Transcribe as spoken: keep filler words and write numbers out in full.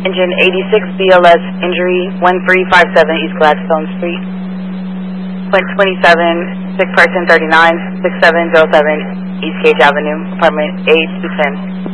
Engine eighty-six B L S, injury one three five seven East Gladstone Street. Point twenty-seven, sick person thirty-nine, six seven zero seven East Gage Avenue, apartment A two ten.